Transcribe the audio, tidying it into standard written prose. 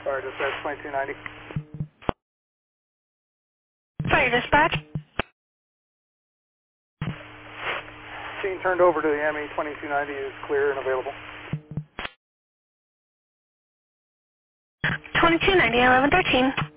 Fire dispatch 2290. Fire dispatch. Scene turned over to the ME 2290 is clear and available. 2290, 1113.